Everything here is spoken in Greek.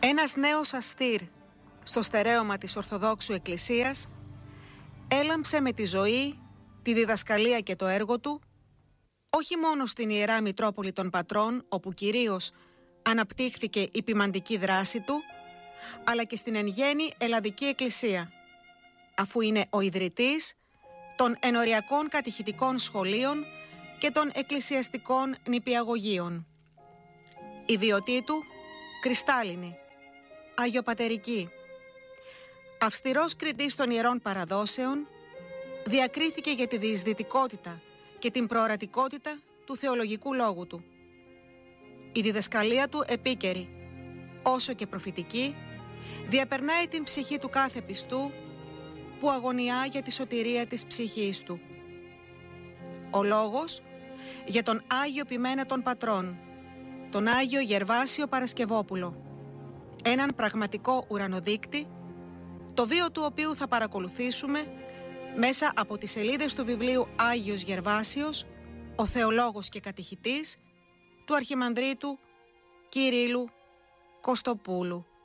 Ένας νέος αστήρ στο στερέωμα της Ορθοδόξου Εκκλησίας έλαμψε με τη ζωή, τη διδασκαλία και το έργο του, όχι μόνο στην Ιερά Μητρόπολη των Πατρών, όπου κυρίως αναπτύχθηκε η ποιμαντική δράση του, αλλά και στην εν γέννη Ελλαδική Εκκλησία, αφού είναι ο ιδρυτής των ενοριακών κατηχητικών σχολείων και των εκκλησιαστικών νηπιαγωγείων. Η βιωτή του κρυστάλλινη, αγιοπατερική. Αυστηρός κριτής των ιερών παραδόσεων, διακρίθηκε για τη διεισδυτικότητα και την προορατικότητα του θεολογικού λόγου του. Η διδασκαλία του επίκαιρη, όσο και προφητική, διαπερνάει την ψυχή του κάθε πιστού που αγωνιά για τη σωτηρία της ψυχής του. Ο λόγος για τον Άγιο Ποιμένα των Πατρών, τον Άγιο Γερβάσιο Παρασκευόπουλο, έναν πραγματικό ουρανοδείκτη, το βίο του οποίου θα παρακολουθήσουμε μέσα από τις σελίδες του βιβλίου Άγιος Γερβάσιος, ο θεολόγος και κατηχητής του Αρχιμανδρίτου Κυρίλλου Κωστοπούλου.